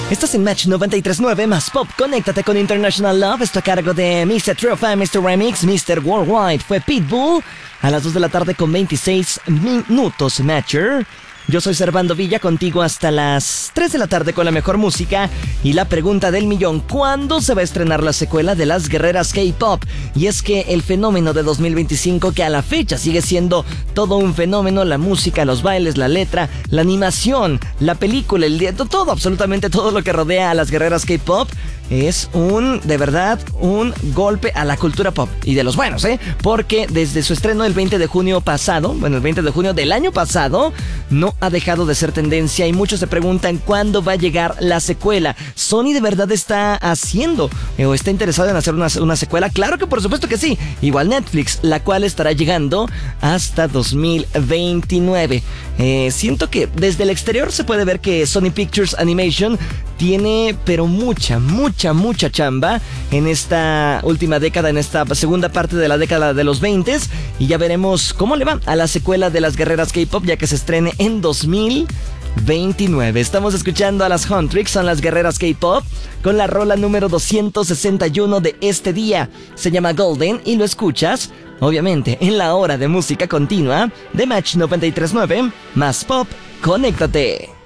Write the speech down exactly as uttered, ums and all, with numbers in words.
Estás en Match noventa y tres punto nueve más Pop. Conéctate con International Love. Esto a cargo de mister True Fan, mister Remix, mister Worldwide. Fue Pitbull a las dos de la tarde con veintiséis minutos, Matcher. Yo soy Servando Villa, contigo hasta las tres de la tarde con la mejor música. Y la pregunta del millón: ¿cuándo se va a estrenar la secuela de Las Guerreras K-Pop? Y es que el fenómeno de dos mil veinticinco, que a la fecha sigue siendo todo un fenómeno, la música, los bailes, la letra, la animación, la película, el día, todo, absolutamente todo lo que rodea a Las Guerreras K-Pop, es un, de verdad, un golpe a la cultura pop. Y de los buenos, ¿eh? Porque desde su estreno el veinte de junio pasado, bueno, el veinte de junio del año pasado, no ha dejado de ser tendencia y muchos se preguntan cuándo va a llegar la secuela. ¿Sony de verdad está haciendo eh, o está interesado en hacer una, una secuela? Claro que por supuesto que sí. Igual Netflix, la cual estará llegando hasta dos mil veintinueve. Eh, siento que desde el exterior se puede ver que Sony Pictures Animation tiene pero mucha, mucha, mucha chamba en esta última década, en esta segunda parte de la década de los veinte, y ya veremos cómo le va a la secuela de Las Guerreras K-Pop, ya que se estrene en dos mil veintinueve. Estamos escuchando a las Huntrix, son Las Guerreras K-Pop, con la rola número doscientos sesenta y uno de este día. Se llama Golden y lo escuchas, obviamente, en la hora de música continua de Match noventa y tres punto nueve más Pop. Conéctate.